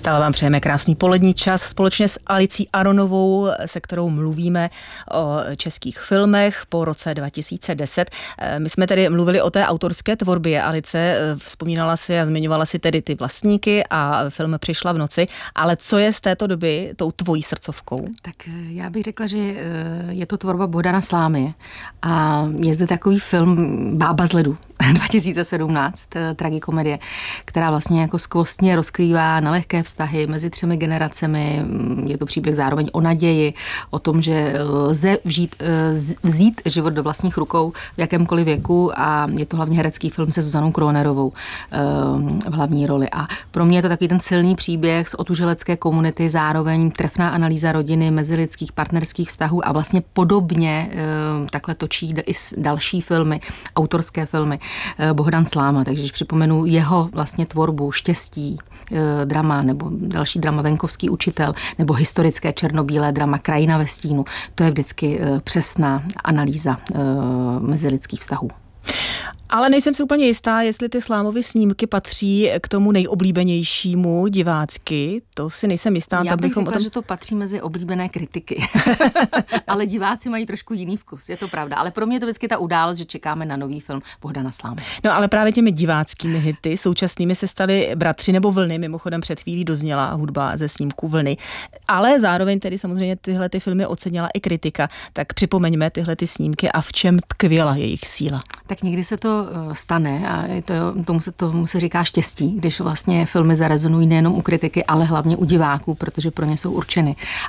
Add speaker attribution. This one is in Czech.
Speaker 1: Stále vám přejeme krásný polední čas společně s Alicí Aronovou, se kterou mluvíme o českých filmech po roce 2010. My jsme tedy mluvili o té autorské tvorbě. Alice vzpomínala si a zmiňovala si tedy ty vlastníky a film Přišla v noci, ale co je z této doby tou tvojí srdcovkou?
Speaker 2: Tak já bych řekla, že je to tvorba Bohdana Slámy a je zde takový film Bába z ledu 2017, tragikomedie, která vlastně jako skvostně rozkrývá nelehké vztahy mezi 3 generacemi. Je to příběh zároveň o naději, o tom, že lze vzít život do vlastních rukou v jakémkoliv věku, a je to hlavně herecký film se Zuzanou Kronerovou v hlavní roli. A pro mě je to takový ten silný příběh z otuželecké komunity, zároveň trefná analýza rodiny, mezilidských partnerských vztahů, a vlastně podobně takhle točí i další filmy, autorské filmy Bohdan Sláma. Takže když připomenu jeho vlastně tvorbu Štěstí, drama, nebo další drama Venkovský učitel, nebo historické černobílé drama Krajina ve stínu, to je vždycky přesná analýza mezilidských vztahů.
Speaker 1: Ale nejsem si úplně jistá, jestli ty Slámovy snímky patří k tomu nejoblíbenějšímu divácky. To si nejsem jistá.
Speaker 2: Já bych řekla, že to patří mezi oblíbené kritiky. Ale diváci mají trošku jiný vkus, je to pravda. Ale pro mě je to vždycky ta událost, že čekáme na nový film Bohdana Slámy.
Speaker 1: No ale právě těmi diváckými hity současnými se staly Bratři nebo Vlny. Mimochodem před chvílí dozněla hudba ze snímku Vlny. Ale zároveň tedy samozřejmě tyhle ty filmy ocenila i kritika. Tak připomeňme tyhle ty snímky a v čem tkvěla jejich síla.
Speaker 2: Tak někdy se to stane a tomu se říká štěstí, když vlastně filmy zarezonují nejenom u kritiky, ale hlavně u diváků, protože pro ně jsou určeny.